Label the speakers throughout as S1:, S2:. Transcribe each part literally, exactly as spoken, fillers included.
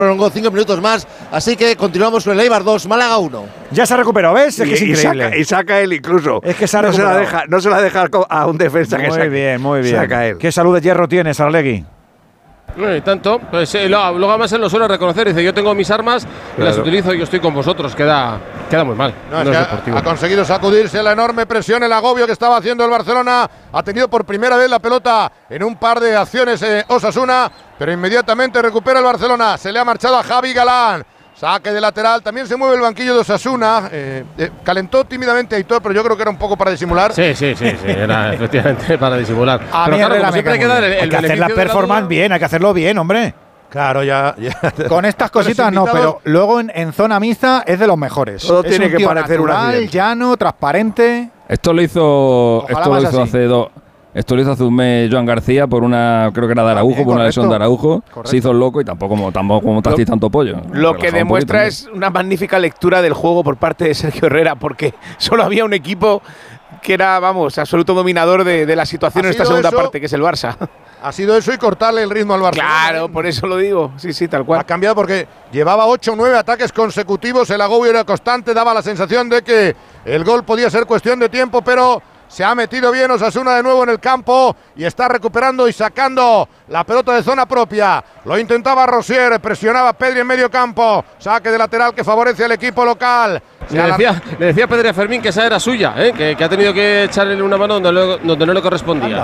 S1: prolongó cinco minutos más, así que continuamos con el Eibar dos, Málaga uno.
S2: Ya se ha recuperado, ¿ves? Es que es
S3: y,
S2: increíble.
S3: Y saca, y saca él incluso.
S2: Es que se ha
S3: no, se la
S2: recuperado.
S3: deja, no se la deja a un defensa
S2: muy
S3: que saque.
S2: Muy bien, muy bien.
S3: Saca él.
S2: ¿Qué salud de hierro tienes, Arlegui?
S4: No, y tanto. Pues eh, luego, luego además él lo suele reconocer. Dice, yo tengo mis armas, claro. las utilizo y yo estoy con vosotros. Queda, queda muy mal.
S5: No,
S4: no
S5: es
S4: es
S5: que
S4: deportivo.
S5: Ha, ha conseguido sacudirse la enorme presión, el agobio que estaba haciendo el Barcelona. Ha tenido por primera vez la pelota en un par de acciones eh, Osasuna, pero inmediatamente recupera el Barcelona. Se le ha marchado a Javi Galán. Saque de lateral, también se mueve el banquillo de Osasuna. Eh, eh, calentó tímidamente a Aitor, pero yo creo que era un poco para disimular.
S4: Sí, sí, sí, sí era efectivamente para disimular.
S2: A
S4: pero
S2: mí
S4: claro, como siempre hay que dar el, el
S2: hay que hacer la performance bien, hay que hacerlo bien, hombre.
S5: Claro, ya. ya.
S6: Con estas cositas no, pero luego en, en zona mixta es de los mejores.
S3: Todo
S6: es
S3: tiene
S6: un
S3: que
S6: tío
S3: parecer
S6: natural,
S3: un accidente.
S6: llano, transparente.
S7: Esto lo hizo,
S6: Ojalá
S7: esto lo
S6: más
S7: hizo
S6: así.
S7: hace dos. Esto lo hizo hace un mes Joan García por una, creo que era de Araujo,
S6: Bien,
S7: por una
S6: correcto.
S7: lesión de Araujo.
S6: Correcto.
S7: Se hizo el loco y tampoco como tampoco como tasteis tanto pollo.
S8: Lo que
S7: Relajado un
S8: demuestra
S7: poquito,
S8: es una magnífica lectura del juego por parte de Sergio Herrera, porque solo había un equipo que era, vamos, absoluto dominador de, de la situación
S5: ¿Ha
S8: en esta
S5: sido
S8: segunda
S5: eso?
S8: parte, que es el Barça.
S5: Ha sido eso y cortarle el ritmo al Barcelona.
S8: Claro, por eso lo digo. Sí, sí, tal cual.
S5: Ha cambiado porque llevaba ocho o nueve ataques consecutivos, el agobio era constante, daba la sensación de que el gol podía ser cuestión de tiempo, pero se ha metido bien Osasuna de nuevo en el campo y está recuperando y sacando la pelota de zona propia. Lo intentaba Rosier, presionaba a Pedri en medio campo, saque de lateral que favorece al equipo local.
S4: Le decía, le decía a Pedri a Fermín que esa era suya, ¿eh? que, que ha tenido que echarle una mano donde, lo, donde no le correspondía.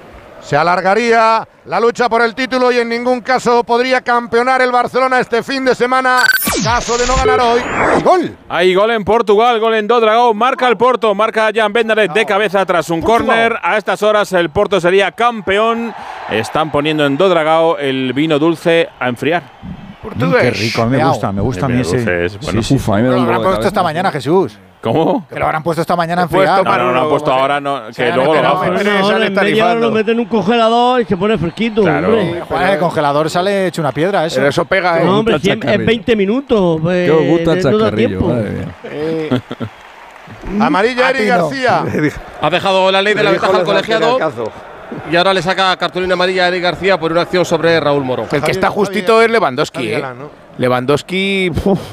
S5: Se alargaría la lucha por el título y en ningún caso podría campeonar el Barcelona este fin de semana, caso de no ganar hoy. ¡Gol!
S9: Hay gol en Portugal, gol en Dodragao, marca el Porto, marca Jan Bednaret de cabeza tras un córner. A estas horas el Porto sería campeón. Están poniendo en Dodragao el vino dulce a enfriar.
S6: Portugués.
S2: Qué rico, a mí me gusta, me gusta a mí ese.
S9: Dulce es, bueno,
S7: Sí, sí. Uf, a mí me da
S6: Lo
S7: un
S6: habrán
S7: dolor de
S6: puesto esta
S7: cabeza.
S6: mañana, Jesús.
S9: ¿Cómo?
S6: Que lo habrán puesto esta mañana a
S8: Puesto
S6: enfriar.
S8: para-
S9: No, no, no, han puesto ahora, no, que luego lo
S6: pero-
S9: bajan.
S6: pero-
S8: Sale
S10: Ahora en media hora lo meten en un congelador y se pone fresquito.
S9: Claro.
S10: Hombre.
S6: Juan, el congelador sale hecho una piedra, eso.
S8: Pero eso pega, ¿eh?
S10: No, hombre,
S7: gusta
S10: si
S7: el
S10: es, es
S7: chascarrillo.
S10: veinte minutos. Pues,
S7: ¿Qué os gusta el
S10: no da
S7: chascarrillo?
S10: tiempo.
S7: Madre mía.
S8: Eh,
S5: Amarilla
S6: A
S5: Eric
S6: ti no.
S5: García.
S4: Ha dejado la ley de la
S3: Le dijo
S4: ventaja al
S3: los
S4: colegiado
S3: Cazo.
S4: y ahora le saca cartulina amarilla a Eric García por una acción sobre Raúl Moro.
S8: el que está justito es Lewandowski,
S5: Javier
S8: ¿eh?
S5: Galán, ¿no?
S8: Lewandowski.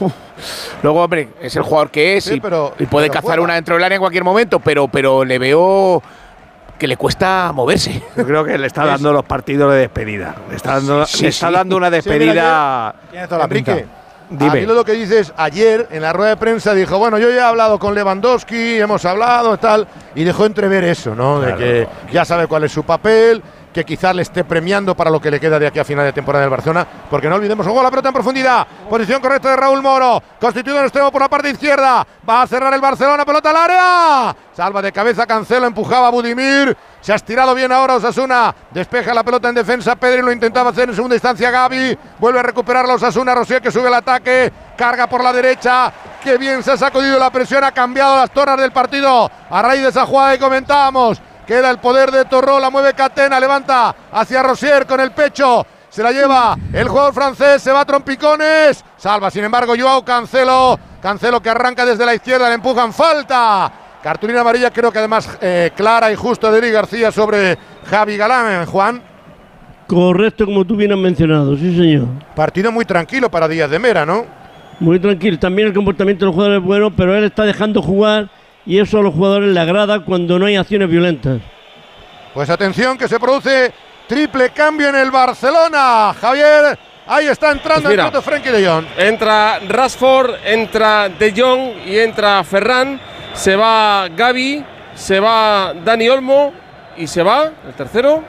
S8: Luego, hombre, es el jugador que es
S5: Sí,
S8: y,
S5: pero-
S8: y puede
S5: pero
S8: cazar
S5: juega.
S8: una dentro del área en cualquier momento, pero, pero le veo que le cuesta moverse.
S3: Yo creo que le está dando los partidos de despedida. Le está dando,
S8: Sí,
S3: le está
S8: sí.
S3: dando una
S5: Sí, mira,
S3: despedida.
S6: Tiene toda la
S5: Enrique,
S6: pinta.
S3: Dime.
S5: a mí lo que dices, ayer en la rueda de prensa dijo, bueno, yo ya he hablado con Lewandowski, hemos hablado, tal, y dejó entrever eso, ¿no? De que ya sabe cuál es su papel, que quizás le esté premiando para lo que le queda de aquí a final de temporada del Barcelona, porque no olvidemos, un gol, la pelota en profundidad, posición correcta de Raúl Moro, constituido en extremo por la parte izquierda, va a cerrar el Barcelona, pelota al área, salva de cabeza Cancelo, empujaba a Budimir, se ha estirado bien ahora Osasuna, despeja la pelota en defensa, Pedri lo intentaba hacer en segunda instancia Gavi, vuelve a recuperar la Osasuna, Rosier que sube el ataque, carga por la derecha, qué bien se ha sacudido la presión, ha cambiado las tornas del partido, a raíz de esa jugada que comentábamos. Queda el poder de Torró, la mueve Catena, levanta hacia Rosier con el pecho. Se la lleva el jugador francés, se va a trompicones. Salva, sin embargo, Joao Cancelo. Cancelo que arranca desde la izquierda, le empujan, falta. Cartulina amarilla, creo que además eh, clara y justa de Eric García sobre Javi Galán, Juan.
S10: Correcto, como tú bien has mencionado, sí, señor.
S5: Partido muy tranquilo para Díaz de Mera, ¿no?
S10: Muy tranquilo. También el comportamiento de los jugadores es bueno, pero él está dejando jugar y eso a los jugadores les agrada cuando no hay acciones violentas.
S5: Pues atención que se produce triple cambio en el Barcelona. Javier, ahí está entrando
S4: Pues mira,
S5: el Frenkie de Jong.
S4: Entra Rashford, entra De Jong y entra Ferran. Se va Gavi, se va Dani Olmo y se va el tercero.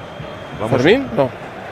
S4: ¿Fermín? No.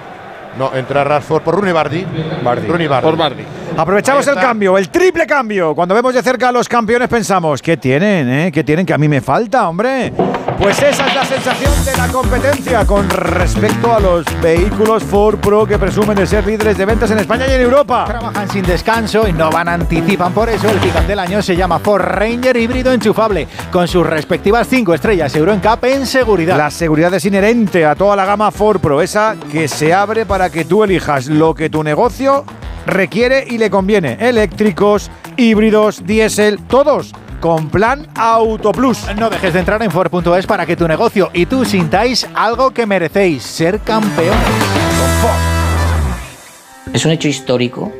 S5: No, entra Rashford por Rooney Bardi.
S2: Bardi.
S5: Rooney Bardi.
S4: Por Bardi.
S2: Aprovechamos
S5: Ahí
S2: el
S5: está.
S2: cambio, el triple cambio. Cuando vemos de cerca a los campeones pensamos, ¿qué tienen, eh? ¿Qué tienen que a mí me falta, hombre? Pues esa es la sensación de la competencia con respecto a los vehículos Ford Pro que presumen de ser líderes de ventas en España y en Europa.
S6: Trabajan sin descanso, innovan, anticipan. Por eso el gigante del año se llama Ford Ranger híbrido enchufable, con sus respectivas cinco estrellas Euro N C A P en seguridad.
S2: La seguridad es inherente a toda la gama Ford Pro, esa que se abre para que tú elijas lo que tu negocio requiere y le conviene. Eléctricos, híbridos, diésel, todos con plan Auto Plus.
S6: No dejes de entrar en Ford punto es para que tu negocio y tú sintáis algo que merecéis, ser campeones con Ford.
S11: Es un hecho histórico